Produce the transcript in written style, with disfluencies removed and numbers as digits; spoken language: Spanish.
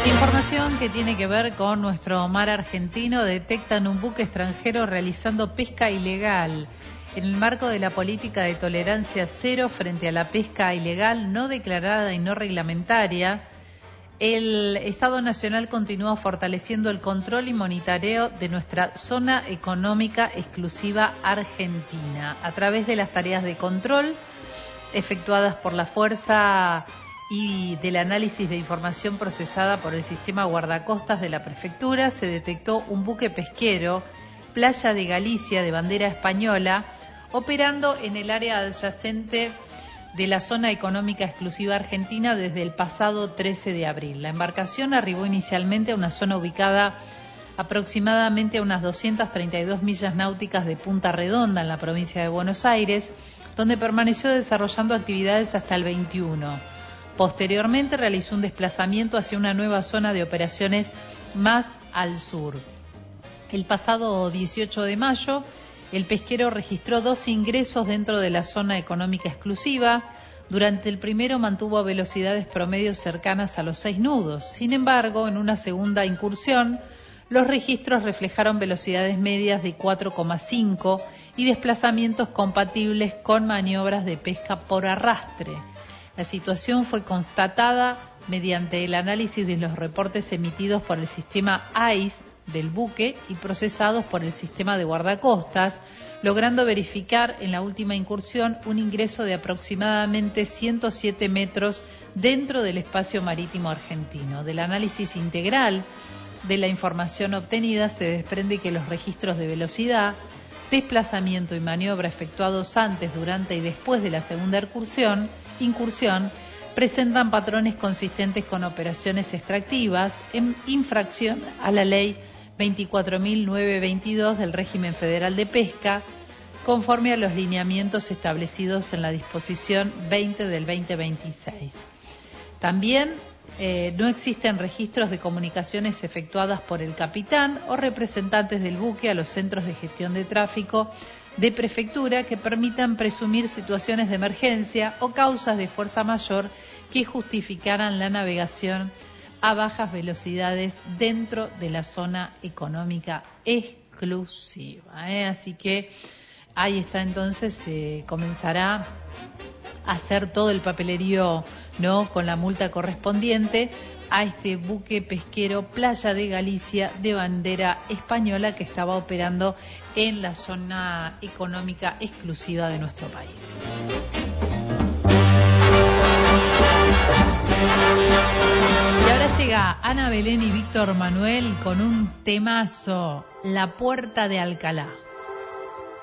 Información que tiene que ver con nuestro mar argentino. Detectan un buque extranjero realizando pesca ilegal. En el marco de la política de tolerancia cero frente a la pesca ilegal no declarada y no reglamentaria, el Estado Nacional continúa fortaleciendo el control y monitoreo de nuestra zona económica exclusiva argentina a través de las tareas de control efectuadas por la Fuerza y del análisis de información procesada por el sistema guardacostas de la prefectura. Se detectó un buque pesquero, Playa de Galicia, de bandera española, operando en el área adyacente de la zona económica exclusiva argentina desde el pasado 13 de abril. La embarcación arribó inicialmente a una zona ubicada aproximadamente a unas 232 millas náuticas de Punta Redonda, en la provincia de Buenos Aires, donde permaneció desarrollando actividades hasta el 21. Posteriormente realizó un desplazamiento hacia una nueva zona de operaciones más al sur. El pasado 18 de mayo, el pesquero registró 2 ingresos dentro de la zona económica exclusiva. Durante el primero mantuvo velocidades promedios cercanas a los 6 nudos. Sin embargo, en una segunda incursión, los registros reflejaron velocidades medias de 4,5 y desplazamientos compatibles con maniobras de pesca por arrastre. La situación fue constatada mediante el análisis de los reportes emitidos por el sistema AIS del buque y procesados por el sistema de guardacostas, logrando verificar en la última incursión un ingreso de aproximadamente 107 metros dentro del espacio marítimo argentino. Del análisis integral de la información obtenida se desprende que los registros de velocidad, desplazamiento y maniobra efectuados antes, durante y después de la segunda incursión presentan patrones consistentes con operaciones extractivas en infracción a la ley 24.922 del régimen federal de pesca, conforme a los lineamientos establecidos en la disposición 20 del 2026. También no existen registros de comunicaciones efectuadas por el capitán o representantes del buque a los centros de gestión de tráfico de prefectura que permitan presumir situaciones de emergencia o causas de fuerza mayor que justificaran la navegación a bajas velocidades dentro de la zona económica exclusiva. Así que ahí está, entonces comenzará a hacer todo el papelerío, ¿no?, con la multa correspondiente a este buque pesquero Playa de Galicia, de bandera española, que estaba operando en la zona económica exclusiva de nuestro país. Y ahora llega Ana Belén y Víctor Manuel con un temazo, La Puerta de Alcalá.